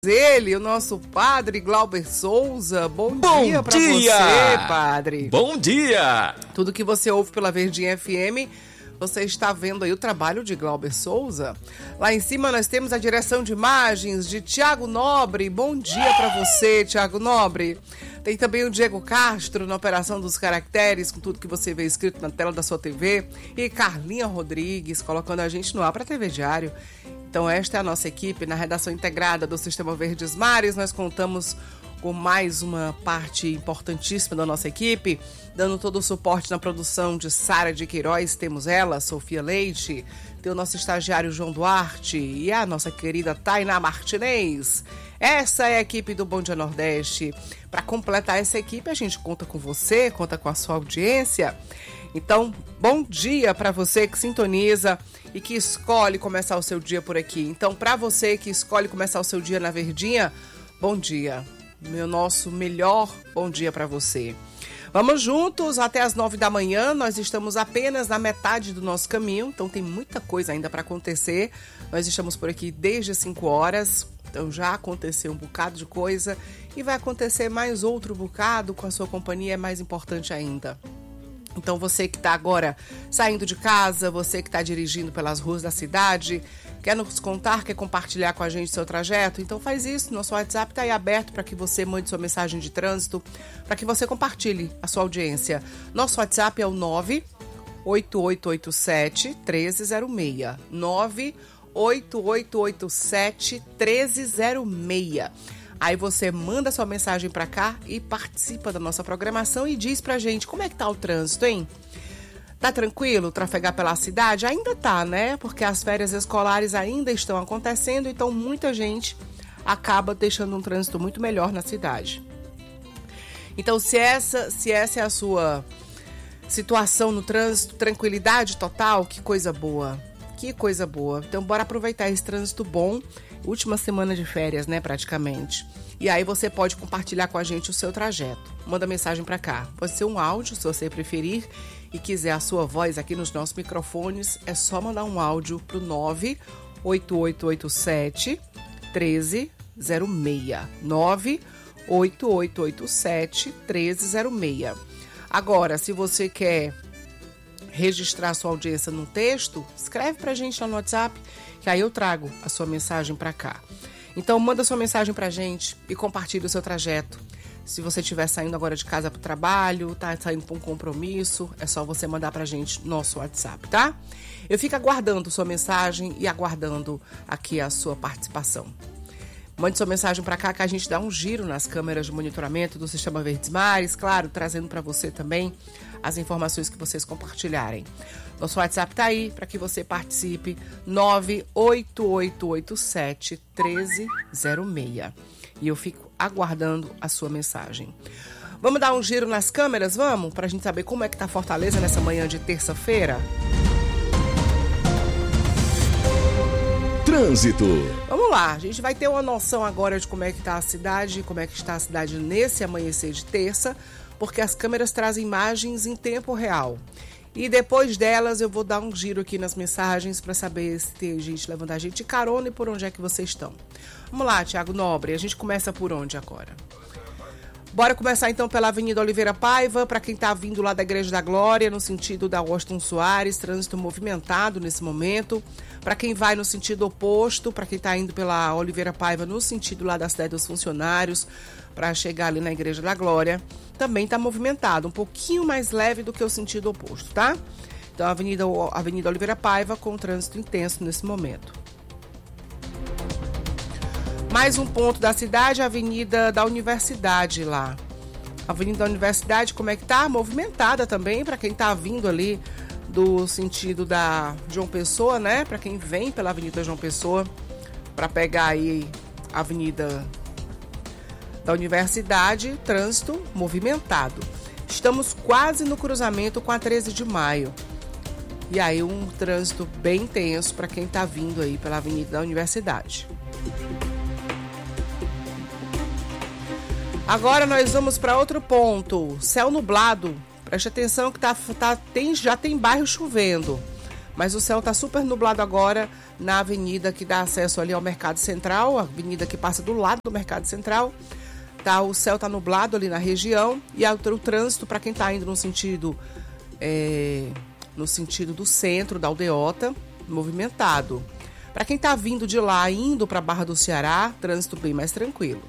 Ele, o nosso padre Glauber Souza. Bom dia pra você, padre. Bom dia! Tudo que você ouve pela Verdinha FM, você está vendo aí o trabalho de Glauber Souza. Lá em cima nós temos a direção de imagens de Tiago Nobre. Bom dia pra você, Tiago Nobre. Tem também o Diego Castro na operação dos caracteres, com tudo que você vê escrito na tela da sua TV. E Carlinha Rodrigues colocando a gente no ar para TV Diário. Então esta é a nossa equipe na redação integrada do Sistema Verdes Mares. Nós contamos com mais uma parte importantíssima da nossa equipe, dando todo o suporte na produção de Sara de Queiroz. Temos ela, Sofia Leite, tem o nosso estagiário João Duarte e a nossa querida Tainá Martinez. Essa é a equipe do Bom Dia Nordeste. Para completar essa equipe, a gente conta com você, conta com a sua audiência. Então, bom dia para você que sintoniza e que escolhe começar o seu dia por aqui. Então, para você que escolhe começar o seu dia na Verdinha, bom dia. Nosso melhor bom dia para você. Vamos juntos até as 9 da manhã. Nós estamos apenas na metade do nosso caminho, então tem muita coisa ainda para acontecer. Nós estamos por aqui desde as 5 horas, então já aconteceu um bocado de coisa e vai acontecer mais outro bocado com a sua companhia, é mais importante ainda. Então você que está agora saindo de casa, você que está dirigindo pelas ruas da cidade, quer nos contar, quer compartilhar com a gente seu trajeto, então faz isso, nosso WhatsApp está aí aberto para que você mande sua mensagem de trânsito, para que você compartilhe a sua audiência. Nosso WhatsApp é o 98887-1306, 98887-1306. Aí você manda sua mensagem pra cá e participa da nossa programação e diz pra gente como é que tá o trânsito, hein? Tá tranquilo trafegar pela cidade? Ainda tá, né? Porque as férias escolares ainda estão acontecendo, então muita gente acaba deixando um trânsito muito melhor na cidade. Então, se essa é a sua situação no trânsito, tranquilidade total, que coisa boa. Que coisa boa. Então, bora aproveitar esse trânsito bom. Última semana de férias, né, praticamente. E aí você pode compartilhar com a gente o seu trajeto. Manda mensagem para cá. Pode ser um áudio, se você preferir, e quiser a sua voz aqui nos nossos microfones, é só mandar um áudio pro 98887-1306. 98887-1306. Agora, se você quer registrar sua audiência num texto, escreve pra gente lá no WhatsApp, que aí eu trago a sua mensagem pra cá. Então manda sua mensagem pra gente e compartilha o seu trajeto. Se você estiver saindo agora de casa pro trabalho, tá saindo pra um compromisso, é só você mandar pra gente nosso WhatsApp, tá? Eu fico aguardando sua mensagem e aguardando aqui a sua participação. Mande sua mensagem para cá que a gente dá um giro nas câmeras de monitoramento do Sistema Verdes Mares, claro, trazendo para você também as informações que vocês compartilharem. Nosso WhatsApp tá aí para que você participe, 98887-1306. E eu fico aguardando a sua mensagem. Vamos dar um giro nas câmeras, vamos? Para a gente saber como é que tá Fortaleza nessa manhã de terça-feira? Trânsito. Vamos lá, a gente vai ter uma noção agora de como é que está a cidade, como é que está a cidade nesse amanhecer de terça, porque as câmeras trazem imagens em tempo real. E depois delas eu vou dar um giro aqui nas mensagens para saber se tem gente levando a gente de carona e por onde é que vocês estão. Vamos lá, Tiago Nobre, a gente começa por onde agora? Bora começar então pela Avenida Oliveira Paiva, para quem está vindo lá da Igreja da Glória, no sentido da Washington Soares, trânsito movimentado nesse momento. Para quem vai no sentido oposto, para quem está indo pela Oliveira Paiva no sentido lá da Cidade dos Funcionários, para chegar ali na Igreja da Glória, também está movimentado, um pouquinho mais leve do que o sentido oposto, tá? Então, a Avenida Oliveira Paiva com trânsito intenso nesse momento. Mais um ponto da cidade, a Avenida da Universidade lá. A Avenida da Universidade, como é que tá? Movimentada também, para quem tá vindo ali do sentido da João Pessoa, né? Para quem vem pela Avenida João Pessoa, para pegar aí a Avenida da Universidade, trânsito movimentado. Estamos quase no cruzamento com a 13 de maio. E aí um trânsito bem intenso para quem tá vindo aí pela Avenida da Universidade. Agora nós vamos para outro ponto, céu nublado. Preste atenção que já tem bairro chovendo. Mas o céu está super nublado agora na avenida que dá acesso ali ao Mercado Central, a avenida que passa do lado do Mercado Central. O céu está nublado ali na região e o trânsito, para quem está indo no sentido do centro, da Aldeota, movimentado. Para quem está vindo de lá, indo para a Barra do Ceará, trânsito bem mais tranquilo.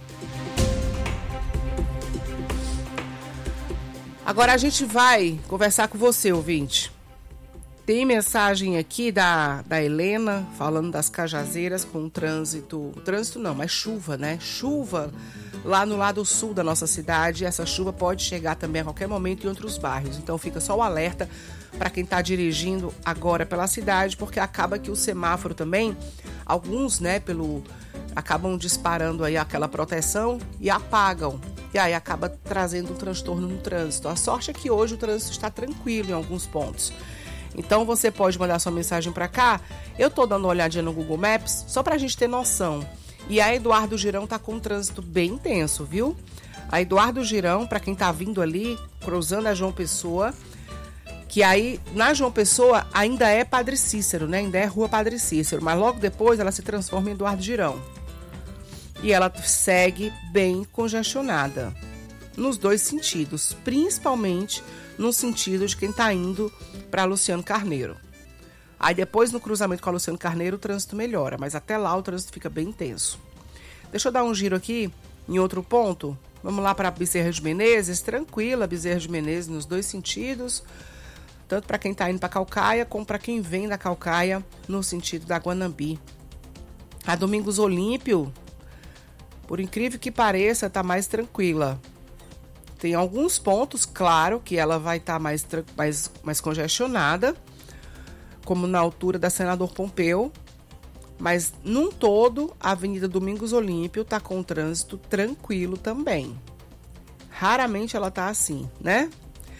Agora a gente vai conversar com você, ouvinte. Tem mensagem aqui da Helena, falando das Cajazeiras com trânsito não, mas chuva, né? Chuva lá no lado sul da nossa cidade. Essa chuva pode chegar também a qualquer momento em outros bairros. Então fica só o alerta para quem está dirigindo agora pela cidade, porque acaba que o semáforo também, alguns, né, acabam disparando aí aquela proteção e apagam. E aí acaba trazendo um transtorno no trânsito. A sorte é que hoje o trânsito está tranquilo em alguns pontos. Então você pode mandar sua mensagem para cá. Eu tô dando uma olhadinha no Google Maps, só pra gente ter noção. E a Eduardo Girão tá com um trânsito bem intenso, viu? A Eduardo Girão, para quem tá vindo ali, cruzando a João Pessoa, que aí na João Pessoa ainda é Padre Cícero, né? Ainda é Rua Padre Cícero, mas logo depois ela se transforma em Eduardo Girão. E ela segue bem congestionada, nos dois sentidos, principalmente no sentido de quem tá indo para Luciano Carneiro. Aí depois, no cruzamento com a Luciano Carneiro, o trânsito melhora, mas até lá o trânsito fica bem intenso. Deixa eu dar um giro aqui em outro ponto. Vamos lá para Bezerra de Menezes, tranquila, Bezerra de Menezes nos dois sentidos, tanto para quem está indo para Caucaia, como para quem vem da Caucaia no sentido da Guanambi. A Domingos Olímpio, por incrível que pareça, está mais tranquila. Tem alguns pontos, claro, que ela vai estar mais congestionada, como na altura da Senador Pompeu, mas num todo a Avenida Domingos Olímpio está com o trânsito tranquilo também. Raramente ela está assim, né?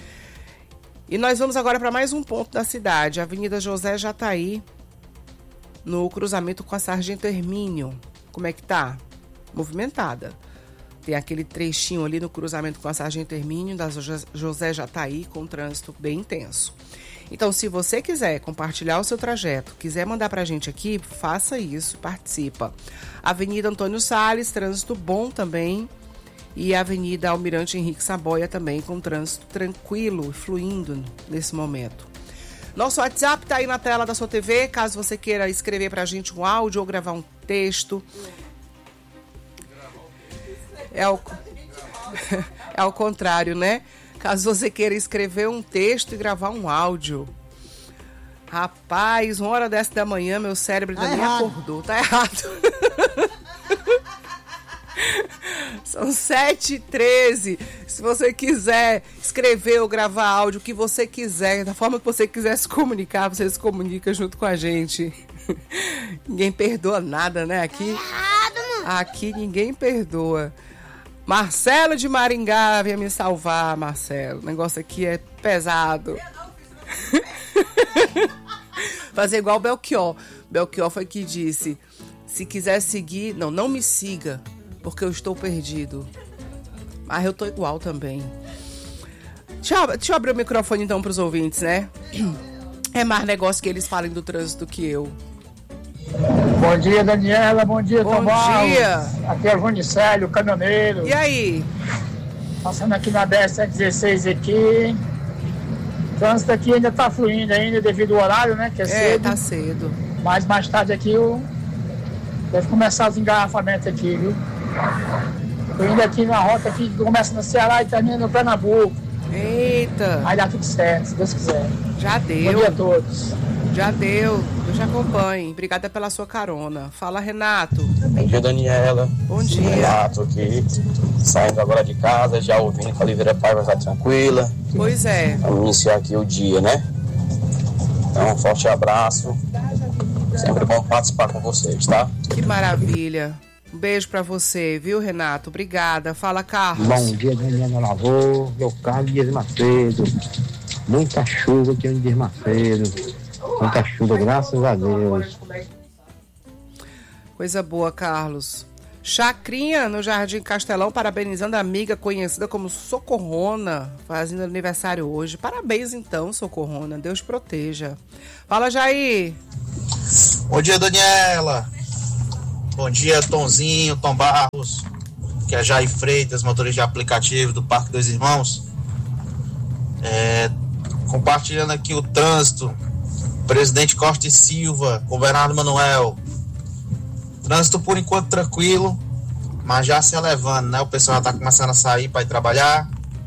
E nós vamos agora para mais um ponto da cidade, a Avenida José Jataí, no cruzamento com a Sargento Hermínio. Como é que tá? Movimentada. Tem aquele trechinho ali no cruzamento com a Sargento Hermínio, da José Jataí, com trânsito bem intenso. Então, se você quiser compartilhar o seu trajeto, quiser mandar pra gente aqui, faça isso, participa. Avenida Antônio Salles, trânsito bom também. E a Avenida Almirante Henrique Saboia também, com trânsito tranquilo, fluindo nesse momento. Nosso WhatsApp tá aí na tela da sua TV, caso você queira escrever pra gente um áudio ou gravar um texto. É ao contrário, né? Caso você queira escrever um texto e gravar um áudio. Rapaz, 1h10 da manhã, meu cérebro ainda nem acordou. Tá errado. São 7h13. Se você quiser escrever ou gravar áudio, o que você quiser, da forma que você quiser se comunicar, você se comunica junto com a gente. Ninguém perdoa nada, né? Aqui ninguém perdoa. Marcelo de Maringá, venha me salvar, Marcelo. O negócio aqui é pesado. Fazer igual o Belchior. Belchior foi que disse: se quiser seguir, não me siga, porque eu estou perdido. Mas eu tô igual também. Deixa eu abrir o microfone então para os ouvintes, né? É mais negócio que eles falem do trânsito que eu. Bom dia, Daniela. Bom dia, Bom Tomás. dia. Aqui é o Junicélio, caminhoneiro. E aí? Passando aqui na BR-116 aqui. O trânsito aqui ainda tá fluindo ainda devido ao horário, né? Que é cedo. Tá cedo. Mas mais tarde aqui deve começar os engarrafamentos aqui, viu? Tô indo aqui na rota aqui que começa no Ceará e termina no Pernambuco. Eita. Vai dar tudo certo, se Deus quiser. Já deu. Bom dia a todos. Já deu. Eu já acompanho. Obrigada pela sua carona. Fala, Renato. Bom dia, Daniela. Bom dia. Renato aqui, saindo agora de casa, já ouvindo que a Oliveira Paiva está tranquila. Pois é. Vamos iniciar aqui o dia, né? Então, um forte abraço. Sempre bom participar com vocês, tá? Que maravilha. Um beijo pra você, viu, Renato? Obrigada. Fala, Carlos. Bom dia, Daniela Lavô, meu Carlos Dias Macedo. Muita chuva aqui em Dias Macedo. Muita chuva, graças a Deus. Coisa boa, Carlos. Chacrinha, no Jardim Castelão, parabenizando a amiga conhecida como Socorrona, fazendo aniversário hoje. Parabéns, então, Socorrona. Deus proteja. Fala, Jair. Bom dia, Daniela. Bom dia, Tonzinho, Tom Barros, que é Jair Freitas, motorista de aplicativo do Parque Dois Irmãos. Compartilhando aqui o trânsito. Presidente Costa e Silva, com Bernardo Manuel. Trânsito por enquanto tranquilo, mas já se elevando, né? O pessoal já tá começando a sair para ir trabalhar.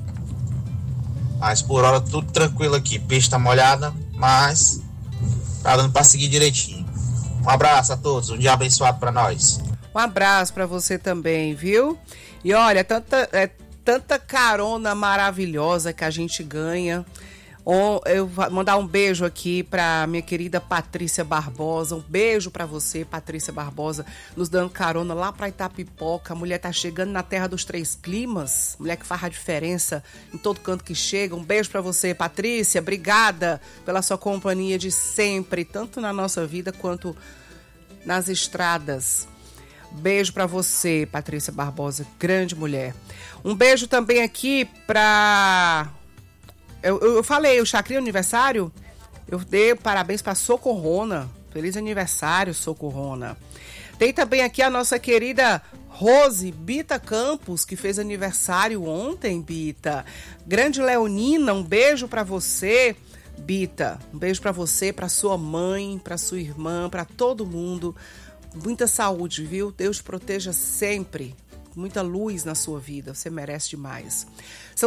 Mas por hora tudo tranquilo aqui, pista molhada, mas tá dando para seguir direitinho. Um abraço a todos, um dia abençoado para nós. Um abraço para você também, viu? E olha, tanta carona maravilhosa que a gente ganha. Eu vou mandar um beijo aqui para minha querida Patrícia Barbosa. Um beijo para você, Patrícia Barbosa, nos dando carona lá para Itapipoca. A mulher tá chegando na terra dos 3 climas. Mulher que faz a diferença em todo canto que chega. Um beijo para você, Patrícia. Obrigada pela sua companhia de sempre, tanto na nossa vida quanto nas estradas. Beijo para você, Patrícia Barbosa, grande mulher. Um beijo também aqui para... Eu falei, o Chacrinha aniversário, eu dei parabéns para Socorrona. Feliz aniversário, Socorrona. Tem também aqui a nossa querida Rose Bita Campos, que fez aniversário ontem, Bita. Grande Leonina, um beijo para você, Bita. Um beijo para você, para sua mãe, para sua irmã, para todo mundo. Muita saúde, viu? Deus proteja sempre. Muita luz na sua vida, você merece demais. São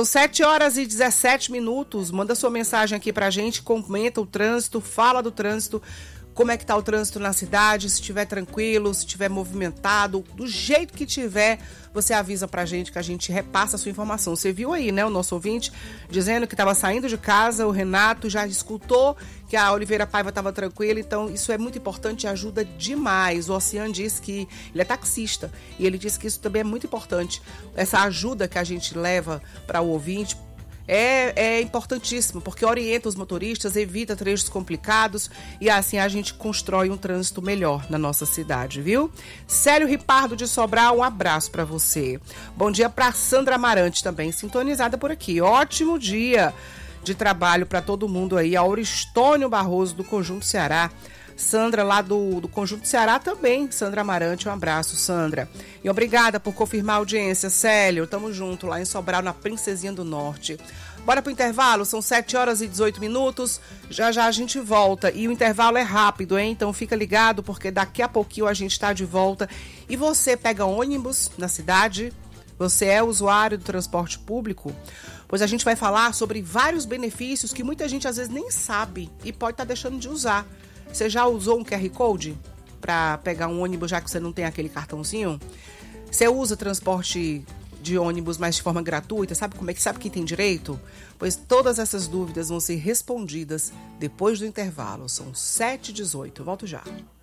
7h17. Manda sua mensagem aqui pra gente, comenta o trânsito, fala do trânsito, como é que tá o trânsito na cidade, se estiver tranquilo, se estiver movimentado, do jeito que tiver, você avisa pra gente que a gente repassa a sua informação. Você viu aí, né, o nosso ouvinte dizendo que estava saindo de casa, o Renato já escutou que a Oliveira Paiva estava tranquila, então isso é muito importante e ajuda demais. O Oceano disse que ele é taxista e ele disse que isso também é muito importante. Essa ajuda que a gente leva para o ouvinte é importantíssimo, porque orienta os motoristas, evita trechos complicados e assim a gente constrói um trânsito melhor na nossa cidade, viu? Célio Ripardo de Sobral, um abraço para você. Bom dia para Sandra Amarante também, sintonizada por aqui. Ótimo dia de trabalho para todo mundo aí. A Auristônio Barroso do Conjunto Ceará. Sandra lá do Conjunto Ceará também. Sandra Amarante, um abraço, Sandra. E obrigada por confirmar a audiência, Célio. Tamo junto lá em Sobral, na Princesinha do Norte. Bora pro intervalo, são 7h18. Já já a gente volta. E o intervalo é rápido, hein? Então fica ligado, porque daqui a pouquinho a gente tá de volta. E você pega ônibus na cidade? Você é usuário do transporte público? Pois a gente vai falar sobre vários benefícios que muita gente às vezes nem sabe e pode estar deixando de usar. Você já usou um QR Code para pegar um ônibus, já que você não tem aquele cartãozinho? Você usa transporte de ônibus, mas de forma gratuita? Sabe quem tem direito? Pois todas essas dúvidas vão ser respondidas depois do intervalo. São 7h18. Volto já.